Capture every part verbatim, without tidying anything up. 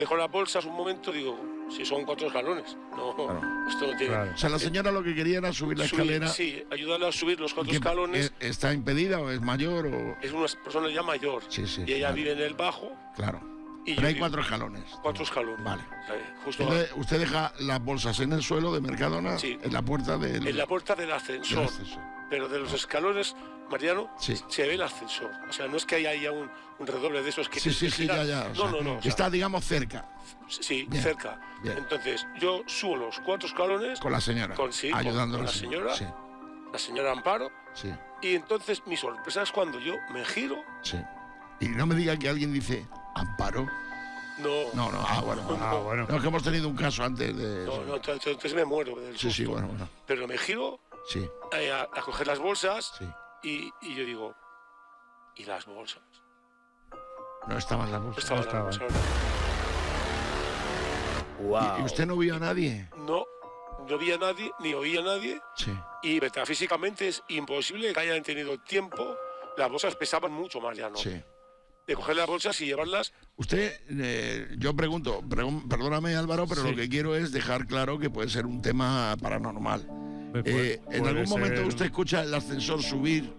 dejo las bolsas un momento, digo, si son cuatro escalones, no, claro. Esto no tiene... Claro. O sea, la señora lo que quería era subir la subir, escalera. Sí, ayudarla a subir los cuatro escalones. ¿Está impedida o es mayor o...? Es una persona ya mayor, sí, sí, y ella claro. vive en el bajo. Claro. Y pero hay digo, cuatro escalones. Cuatro escalones. Vale. Justo Entonces, usted deja las bolsas en el suelo de Mercadona, sí. en la puerta del... En la puerta del ascensor. Del ascensor. Pero de los escalones, Mariano, sí. se ve el ascensor. O sea, no es que haya, haya un, un redoble de esos que... Sí, sí, sí, ya, ya. No, sea, no, no. Está, o sea, digamos, cerca. Sí, bien, cerca. Bien. Entonces, yo subo los cuatro escalones... Con la señora. Con, sí, ayudando con, con la señora. Sí. La señora Amparo. Sí. Y entonces, mi sorpresa es cuando yo me giro... Sí. Y no me diga que alguien dice, ¿Amparo? No. No, no, ah, bueno. No, ah, bueno. No, es que hemos tenido un caso antes de... No, no, entonces me muero del susto. Sí, sí, bueno, bueno. Pero me giro sí. a, a coger las bolsas sí. y, y yo digo, ¿y las bolsas? No estaban las bolsas. No estaban las bolsas. Wow. ¿Y, ¿Y usted no vio a nadie? No, no vi a nadie, ni oí a nadie. Sí. Y metafísicamente es imposible que hayan tenido tiempo. Las bolsas pesaban mucho más ya, ¿no? Sí. De coger las bolsas y llevarlas. Usted, eh, yo pregunto, pregun perdóname Álvaro, pero sí. Lo que quiero es dejar claro que puede ser un tema paranormal. Puede, eh, ¿En algún momento ser... usted escucha el ascensor subir?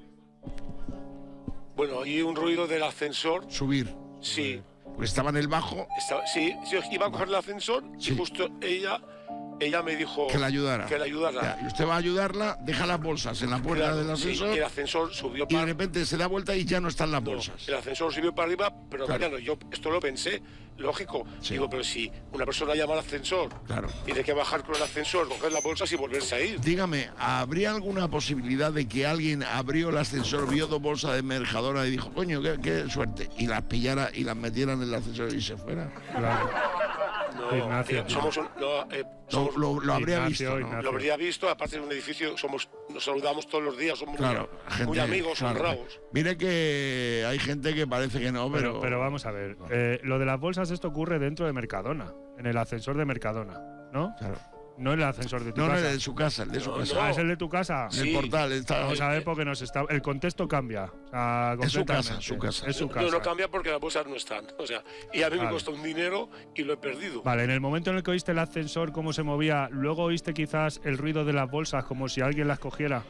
Bueno, oí un ruido del ascensor. ¿Subir? Sí. Pues estaba en el bajo. Estaba, sí, yo iba a coger el ascensor sí. y justo ella... Ella me dijo que la ayudara. Que la ayudara. Ya, y usted va a ayudarla, deja las bolsas en la puerta claro, del ascensor. Sí, el ascensor subió para... Y de repente se da vuelta y ya no están las no, bolsas. El ascensor subió para arriba, pero claro. Mariano, yo esto lo pensé, lógico. Sí. Digo, pero si una persona llama al ascensor, claro. tiene que bajar con el ascensor, coger las bolsas y volverse a ir. Dígame, ¿habría alguna posibilidad de que alguien abrió el ascensor, vio dos bolsas de Mercadona y dijo, coño, qué, qué suerte, y las pillara y las metiera en el ascensor y se fuera? Claro. No, Ignacio, somos un, no, eh, somos, lo, lo, lo habría Ignacio, visto, ¿no? Lo habría visto, aparte de un edificio, somos, nos saludamos todos los días, somos claro, muy, gente, muy amigos, claro. honrados. Mire que hay gente que parece que no, pero... Pero, pero vamos a ver, eh, lo de las bolsas esto ocurre dentro de Mercadona, en el ascensor de Mercadona, ¿no? Claro. No en el ascensor de tu no, casa. No, el de su casa, el de su no, casa. No. Ah, ¿es el de tu casa? En sí. El portal. Está, Vamos a ver porque nos está, el contexto cambia. O sea, es su casa, su casa. Es su no, casa. No, no cambia porque las bolsas no están. O sea, y a mí vale. me costó un dinero y lo he perdido. Vale, en el momento en el que oíste el ascensor, cómo se movía, luego oíste quizás el ruido de las bolsas como si alguien las cogiera.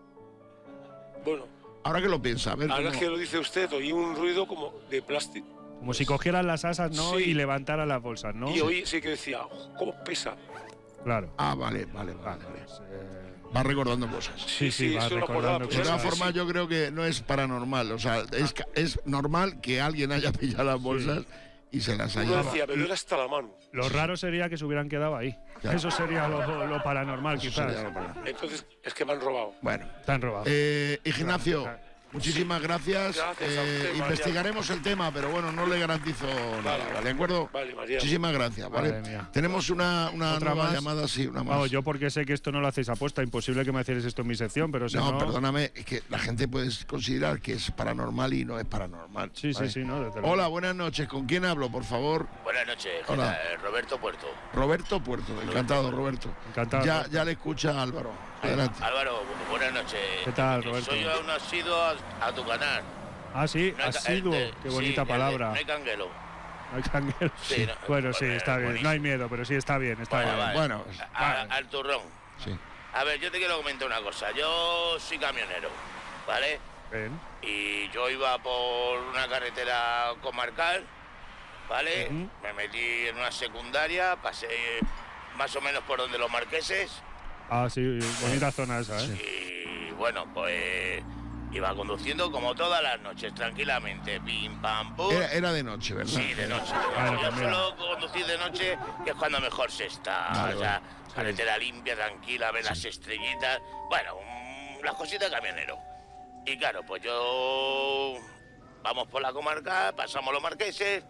Bueno. Ahora que lo piensa, a ver. Ahora cómo... que lo dice usted, oí un ruido como de plástico. Como si cogieran las asas, ¿no? Sí. Y levantaran las bolsas, ¿no? Y oí, sí que decía, ¿cómo pesa? Claro. Ah, vale, vale, vale. vale. Pues, eh... Va recordando cosas. Sí, sí, sí va recordando pues De todas sí, formas, sí. yo creo que no es paranormal. O sea, es, es normal que alguien haya pillado las bolsas sí. y se las haya llevado. Pero era hasta la mano. Lo raro sería que se hubieran quedado ahí. Ya. Eso sería lo, lo paranormal, Eso quizás. Lo paranormal. Entonces, es que me han robado. Bueno. Te han robado. Eh, Ignacio. Claro. Muchísimas gracias. gracias eh, usted, investigaremos el tema, pero bueno, no le garantizo vale, nada, ¿de acuerdo? Vale, María. Muchísimas gracias, ¿vale? Tenemos una, una ¿Otra nueva más? llamada, sí, una más. Vamos, yo porque sé que esto no lo hacéis aposta, imposible que me hacierais esto en mi sección, pero si no... No, perdóname, es que la gente puede considerar que es paranormal y no es paranormal. Sí, ¿vale? sí, sí, no, desde Hola, buenas noches, ¿con quién hablo, por favor? Buenas noches, Hola. Roberto Puerto. Roberto Puerto, encantado, Roberto. Encantado. Ya, ya le escucha Álvaro, adelante. Álvaro, buenas noches. ¿Qué tal, Roberto? Soy un asiduo a, a tu canal. Ah, sí, no hay, asiduo, el, qué bonita sí, palabra. El, no hay canguelo. No hay canguelo. Sí, no, bueno, sí, está bien. buenísimo. No hay miedo, pero sí está bien, está bueno, bien. Vale. Bueno, a, vale. al turrón. Sí. A ver, yo te quiero comentar una cosa. Yo soy camionero, ¿vale? Bien. Y yo iba por una carretera comarcal, ¿vale? Uh-huh. Me metí en una secundaria, pasé más o menos por donde los marqueses. Ah, sí, bonita zona esa, ¿eh? Sí. Y bueno, pues iba conduciendo como todas las noches, tranquilamente, pim, pam, pum. Era, era de noche, ¿verdad? Sí, de noche. Vale, yo pues suelo conducir de noche, que es cuando mejor se está. Vale, o sea, vale. carretera limpia, tranquila, ver sí. las estrellitas. Bueno, um, las cositas de camionero. Y claro, pues yo... Vamos por la comarca, pasamos los marqueses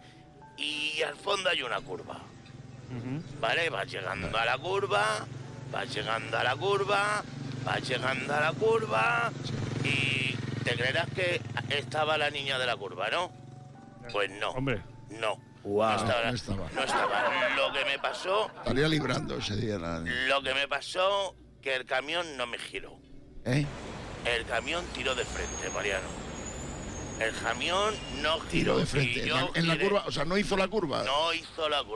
y al fondo hay una curva. Uh-huh. ¿Vale? Vas llegando a la curva, vas llegando a la curva, vas llegando a la curva y te creerás que estaba la niña de la curva, ¿no? Pues no. Hombre. No. Wow, no, estaba, no estaba. No estaba. Lo que me pasó... Estaría librando ese día. La... Lo que me pasó, que el camión no me giró. ¿Eh? El camión tiró de frente, Mariano. El camión no giró. Tiró de frente. En la, en la curva, o sea, no hizo la curva. No hizo la curva.